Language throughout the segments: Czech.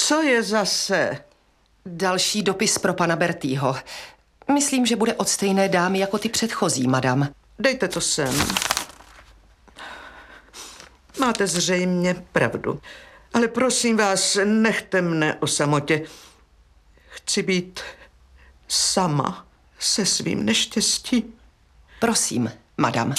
co je zase? Další dopis pro pana Bertýho. Myslím, že bude od stejné dámy jako ty předchozí, madam. Dejte to sem. Máte zřejmě pravdu. Ale prosím vás, nechte mne o samotě. Chci být sama se svým neštěstím. Prosím, madam.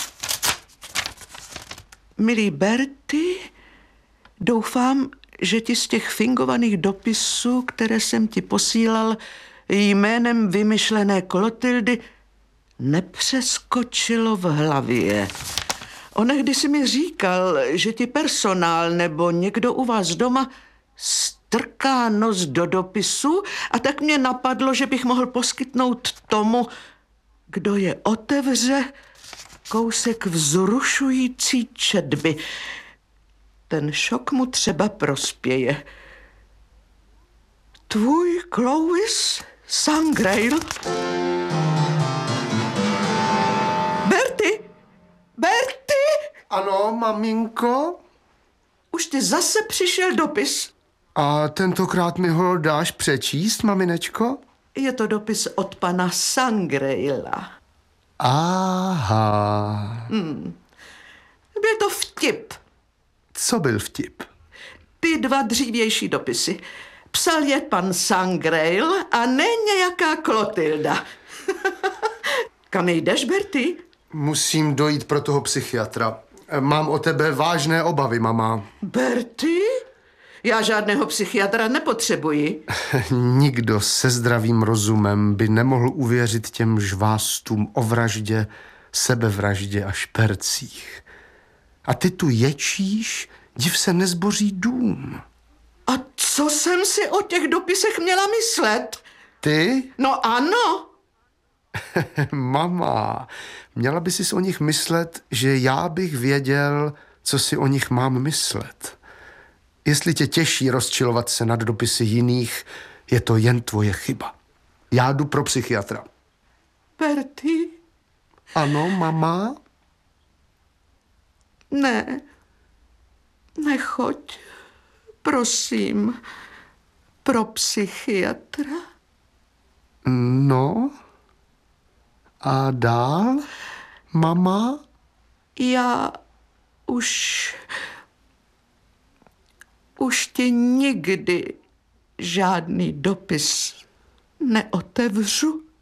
Milý Bertie, doufám, že ti z těch fingovaných dopisů, které jsem ti posílal jménem vymyšlené Klotildy, nepřeskočilo v hlavě. Onehdy si mi říkal, že ti personál nebo někdo u vás doma strká nos do dopisu, a tak mě napadlo, že bych mohl poskytnout tomu, kdo je otevře, kousek vzrušující četby. Ten šok mu třeba prospěje. Tvůj Clovis Sangrail. Bertie! Ano, maminko? Už ti zase přišel dopis. A tentokrát mi ho dáš přečíst, maminečko? Je to dopis od pana Sangraila. Aha. Byl to vtip. Co byl vtip? Ty dva dřívější dopisy. Psal je pan Sangrail a ne nějaká Klotilda. Kam jdeš, Bertie? Musím dojít pro toho psychiatra. Mám o tebe vážné obavy, mama. Bertie? Já žádného psychiatra nepotřebuji. Nikdo se zdravým rozumem by nemohl uvěřit těm žvástům o vraždě, sebevraždě a špercích. A ty tu ječíš, div se nezboří dům. A co jsem si o těch dopisech měla myslet? Ty? No ano. Mama, měla by si o nich myslet, že já bych věděl, co si o nich mám myslet. Jestli tě těší rozčilovat se nad dopisy jiných, je to jen tvoje chyba. Já jdu pro psychiatra. Bertie? Ano, mama? Ne. Nechoď. Prosím. Pro psychiatra. No? A dál, mama? Já už ti nikdy žádný dopis neotevřu.